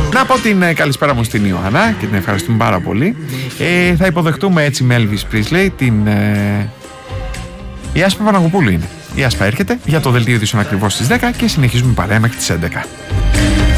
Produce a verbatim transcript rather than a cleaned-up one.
Να πω την ε, καλησπέρα μου στην Ιωάννα και την ευχαριστούμε πάρα πολύ. Ε, θα υποδεχτούμε έτσι με Elvis Presley την... Ε, η Άσπα Παναγοπούλου είναι. Η Άσπα έρχεται για το δελτίο ειδήσεων ακριβώς στις δέκα και συνεχίζουμε παρέα μέχρι τις έντεκα.